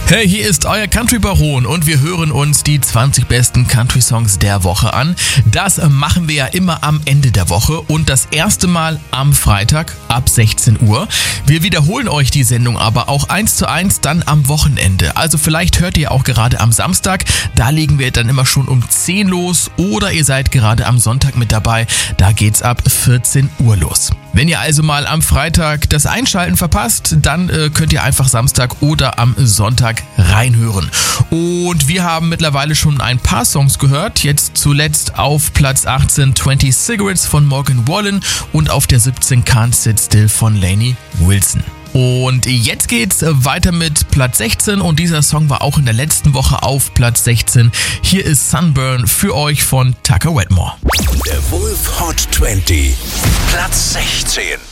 Hey, hier ist euer Country Baron und wir hören uns die 20 besten Country-Songs der Woche an. Das machen wir ja immer am Ende der Woche und das erste Mal am Freitag ab 16 Uhr. Wir wiederholen euch die Sendung aber auch 1:1 dann am Wochenende. Also vielleicht hört ihr auch gerade am Samstag, da legen wir dann immer schon um 10 los, oder ihr seid gerade am Sonntag mit dabei, da geht's ab 14 Uhr los. Wenn ihr also mal am Freitag das Einschalten verpasst, dann könnt ihr einfach Samstag oder am Sonntag reinhören. Und wir haben mittlerweile schon ein paar Songs gehört. Jetzt zuletzt auf Platz 18 20 Cigarettes von Morgan Wallen und auf der 17 Can't Sit Still von Lainey Wilson. Und jetzt geht's weiter mit Platz 16 und dieser Song war auch in der letzten Woche auf Platz 16. Hier ist Sunburn für euch von Tucker Wetmore. Der Wolf Hot 20, Platz 16.